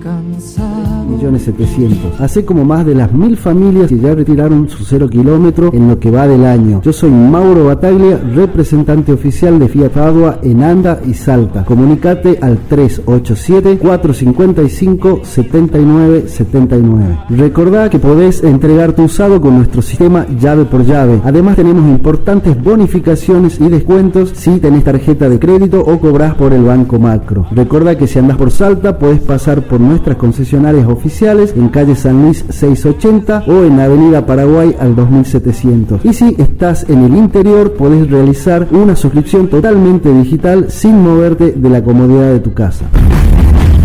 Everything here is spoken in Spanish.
1.700.000. Hace como más de las 1.000 familias que ya retiraron su 0 kilómetro en lo que va del año. Yo soy Mauro Bataglia, representante oficial de Fiat Padua en Anda y Salta. Comunicate al 387-455-7979. Recordá que podés entregar tu usado con nuestro sistema llave por llave. Además tenemos importantes bonificaciones y descuentos si tenés tarjeta de crédito o cobrás por el Banco Macro. Recordá que si andás por Salta podés pasar por nuestras concesionarias oficiales en calle San Luis 680 o en Avenida Paraguay al 2700. Y si estás en el interior podés realizar una suscripción totalmente digital sin moverte de la comodidad de tu casa.